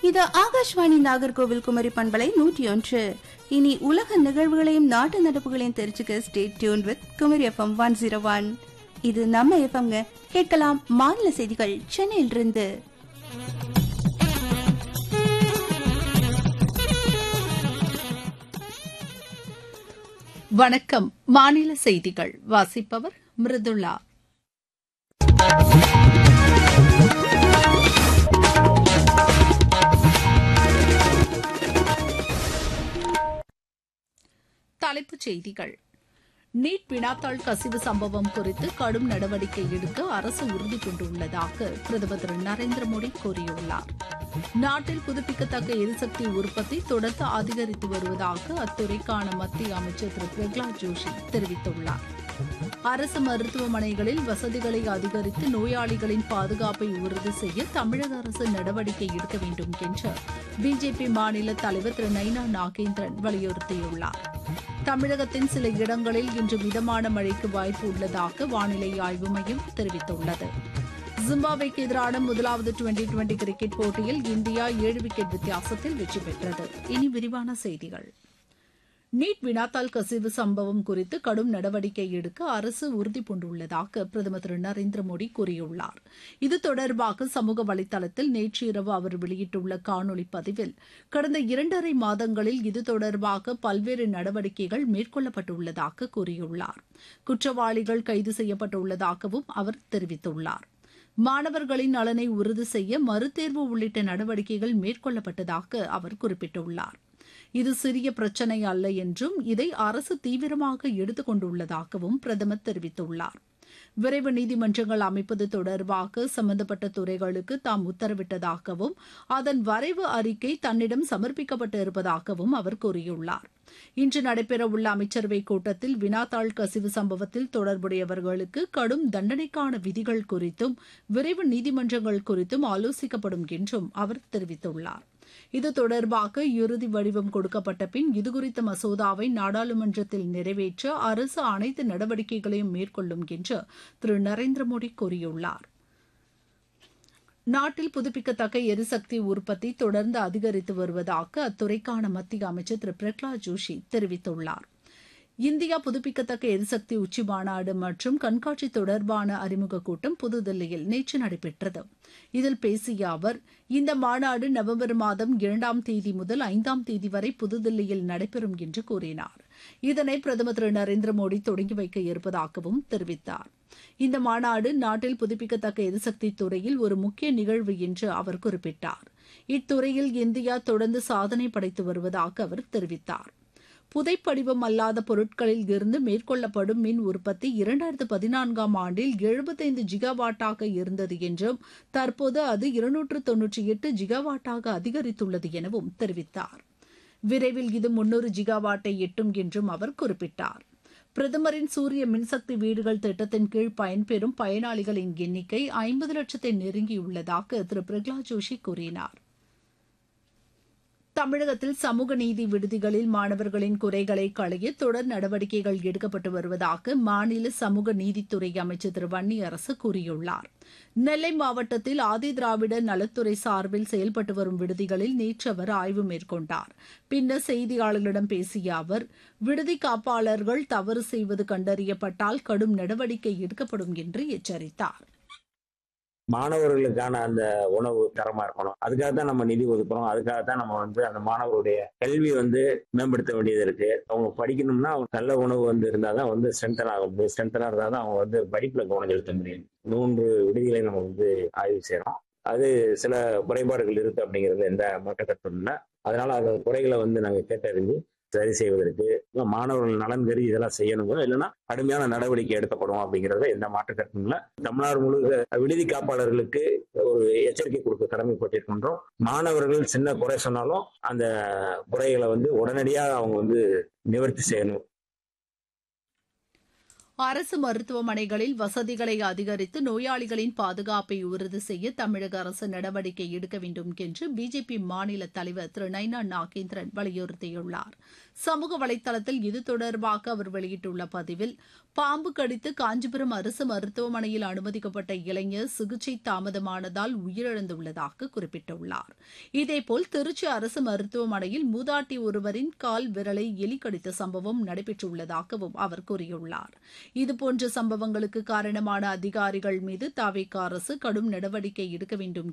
இது ஆகாஷ்வாணி நாகர்கோவில் குமரி பண்பலை 101. இனி உலக நிகழ்வுகளையும் நாட்டு நடப்புகளையும் தெரிஞ்சுக்க stay tune with Kumari FM 101. இது நம்ம எஃப்எம்ங்க. கேட்கலாம் மாநில செய்திகள் சென்னையிலிருந்து. வணக்கம். மாநில செய்திகள் வாசிப்பவர் மிருதுளா. தலைப்புச் செய்திகள். நீட் வினாத்தாள் கசிவு சம்பவம் குறித்து கடும் நடவடிக்கை எடுக்க அரசு உறுதி பூண்டுள்ளதாக பிரதமர் திரு நரேந்திர மோடி கூறியுள்ளார். நாட்டில் புதுப்பிக்கத்தக்க எரிசக்தி உற்பத்தி தொடர்ந்து அதிகரித்து வருவதாக அத்துறைக்கான மத்திய அமைச்சர் திரு பிரகலாத் ஜோஷி தெரிவித்துள்ளார். அரசு மருத்துவமனைகளில் வசதிகளை அதிகரித்து நோயாளிகளின் பாதுகாப்பை உறுதி செய்ய தமிழக அரசு நடவடிக்கை எடுக்க வேண்டும் என்று பிஜேபி மாநில தலைவர் திரு நைனா நாகேந்திரன் வலியுறுத்தியுள்ளார். தமிழகத்தின் சில இடங்களில் இன்று மிதமான மழைக்கு வாய்ப்பு உள்ளதாக வானிலை ஆய்வு மையம் தெரிவித்துள்ளது. ஜிம்பாப்வேக்கு எதிரான முதலாவது டுவெண்டி கிரிக்கெட் போட்டியில் இந்தியா 7 விக்கெட் வித்தியாசத்தில் வெற்றி பெற்றது. இனி விரிவான செய்திகள். நீட் வினாத்தாள் கசிவு சம்பவம் குறித்து கடும் நடவடிக்கை எடுக்க அரசு உறுதி பூண்டுள்ளதாக பிரதமர் திரு நரேந்திர மோடி கூறியுள்ளார். இது தொடர்பாக சமூக வலைதளத்தில் நேற்று இரவு அவர் வெளியிட்டுள்ள காணொலி பதிவில், கடந்த 2.5 மாதங்களில் இது தொடர்பாக பல்வேறு நடவடிக்கைகள் மேற்கொள்ளப்பட்டுள்ளதாக கூறியுள்ளார். குற்றவாளிகள் கைது செய்யப்பட்டுள்ளதாகவும் அவர் தெரிவித்துள்ளார். மாணவர்களின் நலனை உறுதி செய்ய மறுதேர்வு உள்ளிட்ட நடவடிக்கைகள் மேற்கொள்ளப்பட்டதாக அவர் குறிப்பிட்டுள்ளார். இது சிறிய பிரச்சினை அல்ல என்றும் இதை அரசு தீவிரமாக எடுத்துக் கொண்டுள்ளதாகவும் பிரதமர் தெரிவித்துள்ளார். விரைவு நீதிமன்றங்கள் அமைப்பது தொடர்பாக சம்பந்தப்பட்ட துறைகளுக்கு தாம் உத்தரவிட்டதாகவும் அதன் வரைவு அறிக்கை தன்னிடம் சமர்ப்பிக்கப்பட்டு இருப்பதாகவும் அவர் கூறியுள்ளார். இன்று நடைபெறவுள்ள அமைச்சரவைக் கூட்டத்தில் வினாத்தாள் கசிவு சம்பவத்தில் தொடர்புடையவர்களுக்கு கடும் தண்டனைக்கான விதிகள் குறித்தும் விரைவு நீதிமன்றங்கள் குறித்தும் ஆலோசிக்கப்படும் என்றும் அவர் தெரிவித்துள்ளார். இது தொடர்பாக இறுதி வடிவம் கொடுக்கப்பட்ட பின் இதுகுறித்த மசோதாவை நாடாளுமன்றத்தில் நிறைவேற்ற அரசு அனைத்து நடவடிக்கைகளையும் மேற்கொள்ளும் என்று திரு நரேந்திர மோடி கூறியுள்ளார். நாட்டில் புதுப்பிக்கத்தக்க எரிசக்தி உற்பத்தி தொடர்ந்து அதிகரித்து வருவதாக அத்துறைக்கான மத்திய அமைச்சர் திரு பிரகலாத் ஜோஷி தெரிவித்துள்ளார். இந்தியா புதுப்பிக்கத்தக்க எரிசக்தி உச்சி மாநாடு மற்றும் கண்காட்சி தொடர்பான அறிமுக கூட்டம் புதுதில்லியில் நேற்று நடைபெற்றது. இதில் பேசிய அவர், இந்த மாநாடு நவம்பர் மாதம் 2ஆம் தேதி முதல் 5ஆம் தேதி வரை புதுதில்லியில் நடைபெறும் என்று கூறினார். இதனை பிரதமர் திரு நரேந்திர மோடி தொடங்கி வைக்க இருப்பதாகவும் தெரிவித்தார். இந்த மாநாடு நாட்டில் புதுப்பிக்கத்தக்க எரிசக்தி துறையில் ஒரு முக்கிய நிகழ்வு என்று அவர் குறிப்பிட்டார். இத்துறையில் இந்தியா தொடர்ந்து சாதனை படைத்து வருவதாக அவர் தெரிவித்தார். புதைப்படிவம் அல்லாத பொருட்களில் இருந்து மேற்கொள்ளப்படும் மின் உற்பத்தி 2014ஆம் ஆண்டில் 75 ஜிகாவாட்டாக இருந்தது என்றும் தற்போது அது 298 ஜிகாவாட்டாக அதிகரித்துள்ளது எனவும் தெரிவித்தார். விரைவில் இது 300 ஜிகாவாட்டை எட்டும் என்றும் அவர் குறிப்பிட்டார். பிரதமரின் சூரிய மின்சக்தி வீடுகள் திட்டத்தின் கீழ் பயன்பெறும் பயனாளிகளின் எண்ணிக்கை 50 லட்சத்தை நெருங்கியுள்ளதாக திரு பிரகலாத் ஜோஷி கூறினார். தமிழகத்தில் சமூக நீதி விடுதிகளில் மாணவர்களின் குறைகளை களைய தொடர் நடவடிக்கைகள் எடுக்கப்பட்டு வருவதாக மாநில சமூக நீதித்துறை அமைச்சர் திரு வன்னியரசு கூறியுள்ளார். நெல்லை மாவட்டத்தில் ஆதிதிராவிடர் நலத்துறை சார்பில் செயல்பட்டு வரும் விடுதிகளில் நேற்று அவர் ஆய்வு மேற்கொண்டார். பின்னர் செய்தியாளர்களிடம் பேசிய அவர், விடுதி காப்பாளர்கள் தவறு செய்வது கண்டறியப்பட்டால் கடும் நடவடிக்கை எடுக்கப்படும் என்று எச்சரித்தார். மாணவர்களுக்கான அந்த உணவு தரமா இருக்கணும். அதுக்காக தான் நம்ம நிதி ஒதுக்குறோம். அதுக்காக தான் நம்ம அந்த மாணவருடைய கல்வி மேம்படுத்த வேண்டியது இருக்கு. அவங்க படிக்கணும்னா நல்ல உணவு இருந்தாதான் ஸ்ட்ரென்தன் ஆக முடியும். ஸ்ட்ரென்தனா இருந்தாதான் அவங்க படிப்புல கவனம் செலுத்த முடியும். 3 விடுதிகளை நம்ம ஆய்வு செய்யறோம். அது சில குறைபாடுகள் இருக்கு அப்படிங்கிறது எந்த மாற்ற கருத்தும் இல்லை. அதனால அந்த குறைகளை நாங்க கேட்டறிஞ்சு சரி செய்வதற்கு மாணவர்கள் நலன் கருதி இதெல்லாம் செய்யணும், இல்லைன்னா கடுமையான நடவடிக்கை எடுக்கப்படும் அப்படிங்கறத எந்த மாற்று கருத்தும் இல்லை. தமிழ்நாடு முழுக்க விடுதி காப்பாளர்களுக்கு ஒரு எச்சரிக்கை கொடுக்க கடமைப்பட்டிருக்கின்றோம். மாணவர்கள் சின்ன குறை சொன்னாலும் அந்த குறைகளை உடனடியாக அவங்க நிவர்த்தி செய்யணும். அரசு மருத்துவமனைகளில் வசதிகளை அதிகரித்து நோயாளிகளின் பாதுகாப்பை உறுதி செய்ய தமிழக அரசு நடவடிக்கை எடுக்க வேண்டும் என்று பிஜேபி மாநில தலைவர் திரு நைனா நாகேந்திரன் வலியுறுத்தியுள்ளார். சமூக வலைதளத்தில் இது தொடர்பாக அவர் வெளியிட்டுள்ள பதிவில், பாம்பு கடித்து காஞ்சிபுரம் அரசு மருத்துவமனையில் அனுமதிக்கப்பட்ட இளைஞர் சிகிச்சை தாமதமானதால் உயிரிழந்துள்ளதாக குறிப்பிட்டுள்ளார். இதேபோல் திருச்சி அரசு மருத்துவமனையில் மூதாட்டி ஒருவரின் கால் விரலை எலி கடித்த சம்பவம் நடைபெற்றுள்ளதாகவும் அவர் கூறியுள்ளார். இதுபோன்ற சம்பவங்களுக்கு காரணமான அதிகாரிகள் மீது தவிக அரசு கடும் நடவடிக்கை எடுக்க வேண்டும்